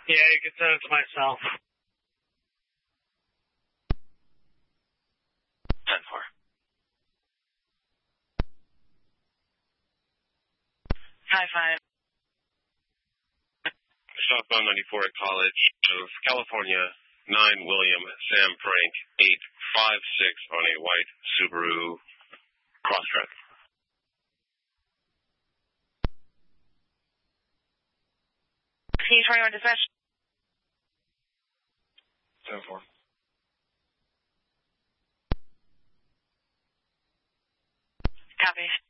Yeah, you can send it to myself. 10-4. High five. Southbound 94 at College of California, 9 William Sam Frank 856 on a white Subaru Crosstrek. C21 dispatch. 10-4. Copy.